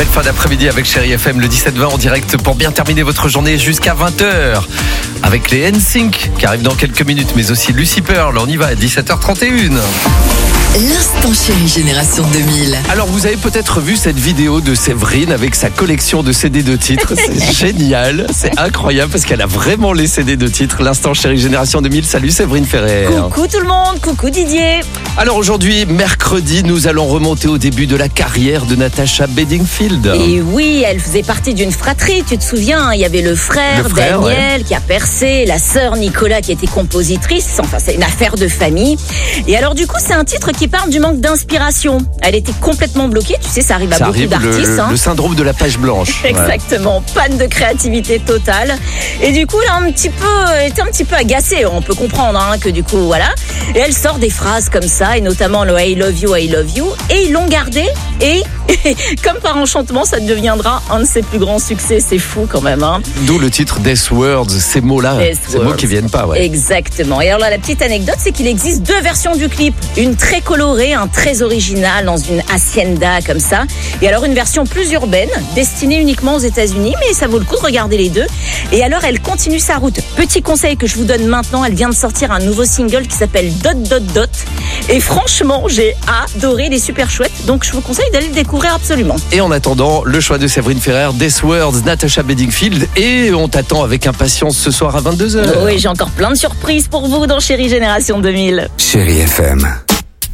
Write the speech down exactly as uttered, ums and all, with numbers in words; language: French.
Belle fin d'après-midi avec Chérie F M, le dix-sept vingt en direct pour bien terminer votre journée jusqu'à vingt heures. Avec les N Sync qui arrivent dans quelques minutes, mais aussi Lucy Pearl. On y va à dix-sept heures trente et une. L'instant Chérie Génération deux mille. Alors vous avez peut-être vu cette vidéo de Séverine avec sa collection de C D de titres. C'est génial, c'est incroyable parce qu'elle a vraiment les C D de titres. L'instant Chérie Génération deux mille. Salut Séverine Ferrer. Coucou tout le monde, coucou Didier. Alors aujourd'hui, mercredi, nous allons remonter au début de la carrière de Natasha Bedingfield. Et oui, elle faisait partie d'une fratrie, tu te souviens, il y avait le frère, Le frère, Daniel ouais. qui a percé, la sœur Nicolas qui était compositrice, enfin c'est une affaire de famille. Et alors du coup c'est un titre qui parle du manque d'inspiration. Elle était complètement bloquée, tu sais ça arrive à Ça beaucoup arrive, d'artistes. le, hein. le syndrome de la page blanche. Exactement, panne de créativité totale. Et du coup, elle, a un petit peu, elle était un petit peu agacée. On peut comprendre hein, que du coup, voilà. Et elle sort des phrases comme ça, et notamment le I love you, I love you. Et ils l'ont gardé. Et comme par enchantement, ça deviendra un de ses plus grands succès. C'est fou quand même. Hein. D'où le titre Death Words, ces mots-là, Death ces mots Words. qui viennent pas. Ouais. Exactement. Et alors là, la petite anecdote, c'est qu'il existe deux versions du clip. Une très colorée, un très original, dans une hacienda comme ça. Et alors une version plus urbaine, destinée uniquement aux États-Unis, mais ça vaut le coup de regarder les deux. Et alors elle continue sa route. Petit conseil que je vous donne maintenant, elle vient de sortir un nouveau single qui s'appelle Dot Dot Dot. Et franchement, j'ai adoré, il est super chouette. Donc je vous conseille d'aller le découvrir absolument. Et en attendant, le choix de Séverine Ferrer, Death Words, Natasha Bedingfield. Et on t'attend avec impatience ce soir à vingt-deux heures. Oui, j'ai encore plein de surprises pour vous dans Chérie Génération deux mille. Chérie F M.